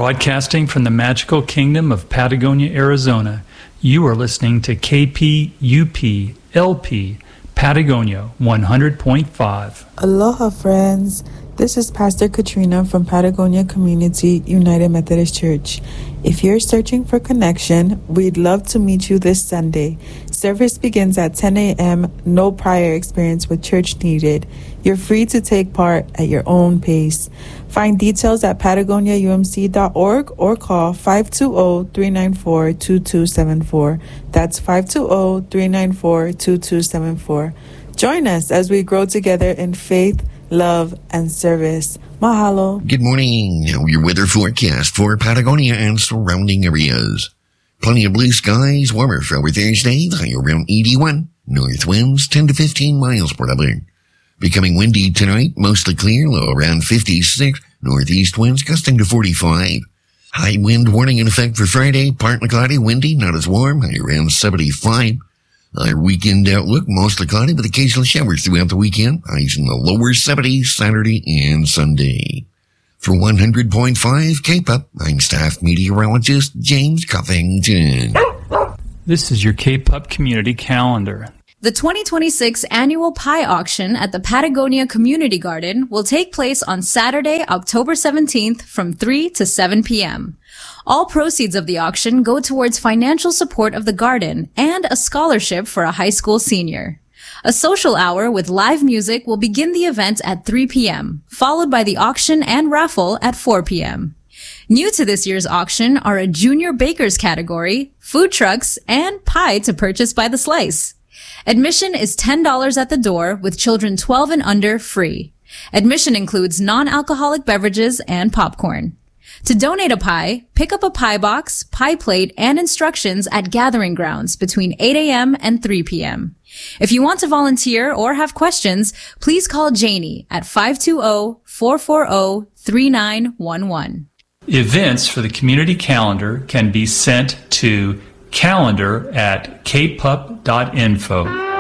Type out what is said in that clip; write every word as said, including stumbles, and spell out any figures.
Broadcasting from the magical kingdom of Patagonia, Arizona, you are listening to K P U P L P Patagonia one hundred point five. Aloha, friends. This is Pastor Katrina from Patagonia Community United Methodist Church. If you're searching for connection, we'd love to meet you this Sunday. Service begins at ten a.m., no prior experience with church needed. You're free to take part at your own pace. Find details at patagonia u m c dot org or call five two zero, three nine four, two two seven four. That's five two zero, three nine four, two two seven four. Join us as we grow together in faith, love, and service. Mahalo. Good morning. Now your weather forecast for Patagonia and surrounding areas. Plenty of blue skies, warmer for our Thursday, the high around eighty-one. North winds ten to fifteen miles per hour. Becoming windy tonight, mostly clear, low around fifty-six. Northeast winds gusting to forty-five. High wind warning in effect for Friday, partly cloudy, windy, not as warm, high around seventy-five. Our weekend outlook, mostly cloudy with occasional showers throughout the weekend. Highs in the lower seventies Saturday and Sunday. For one hundred point five K-Pop, I'm staff meteorologist James Cuffington. This is your K-Pop community calendar. The twenty twenty-six annual pie auction at the Patagonia Community Garden will take place on Saturday, October seventeenth from three to seven p.m. All proceeds of the auction go towards financial support of the garden and a scholarship for a high school senior. A social hour with live music will begin the event at three p.m., followed by the auction and raffle at four p.m. New to this year's auction are a junior bakers category, food trucks, and pie to purchase by the slice. Admission is ten dollars at the door, with children twelve and under free. Admission includes non-alcoholic beverages and popcorn. To donate a pie, pick up a pie box, pie plate, and instructions at Gathering Grounds between eight a.m. and three p.m. If you want to volunteer or have questions, please call Janie at five two zero, four four zero, three nine one one. Events for the community calendar can be sent to calendar at k pup dot info.